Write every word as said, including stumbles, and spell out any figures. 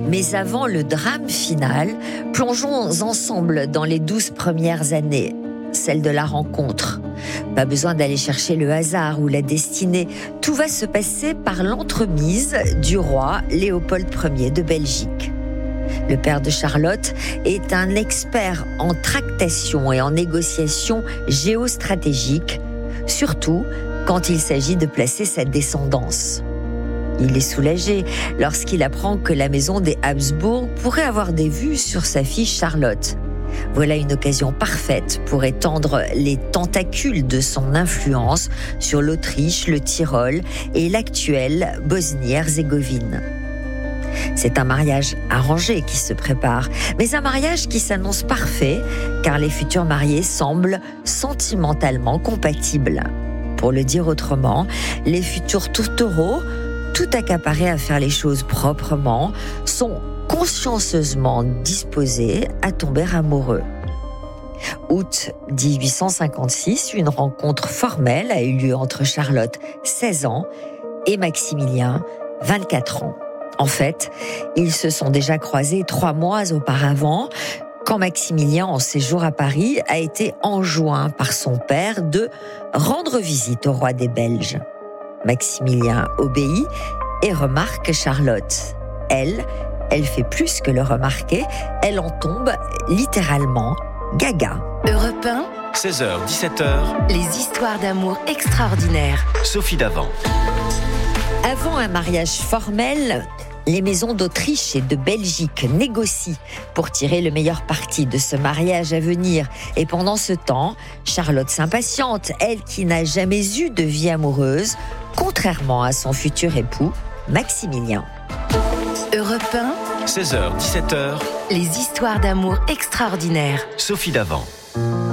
Mais avant le drame final, plongeons ensemble dans les douze premières années, celle de la rencontre. Pas besoin d'aller chercher le hasard ou la destinée. Tout va se passer par l'entremise du roi Léopold Ier de Belgique. Le père de Charlotte est un expert en tractation et en négociation géostratégique, surtout quand il s'agit de placer sa descendance. Il est soulagé lorsqu'il apprend que la maison des Habsbourg pourrait avoir des vues sur sa fille Charlotte. Voilà une occasion parfaite pour étendre les tentacules de son influence sur l'Autriche, le Tyrol et l'actuelle Bosnie-Herzégovine. C'est un mariage arrangé qui se prépare, mais un mariage qui s'annonce parfait car les futurs mariés semblent sentimentalement compatibles. Pour le dire autrement, les futurs tourtereaux, tout accaparés à faire les choses proprement, sont consciencieusement disposés à tomber amoureux. Août dix-huit cent cinquante-six, une rencontre formelle a eu lieu entre Charlotte, seize ans, et Maximilien, vingt-quatre ans. En fait, ils se sont déjà croisés trois mois auparavant, quand Maximilien, en séjour à Paris, a été enjoint par son père de rendre visite au roi des Belges. Maximilien obéit et remarque Charlotte. Elle, elle fait plus que le remarquer, elle en tombe littéralement gaga. Europe un, seize heures dix-sept heures, les histoires d'amour extraordinaires. Sophie Davant. Avant un mariage formel, les maisons d'Autriche et de Belgique négocient pour tirer le meilleur parti de ce mariage à venir. Et pendant ce temps, Charlotte s'impatiente, elle qui n'a jamais eu de vie amoureuse, contrairement à son futur époux, Maximilien. Europe un, seize heures dix-sept heures, les histoires d'amour extraordinaires. Sophie Davant.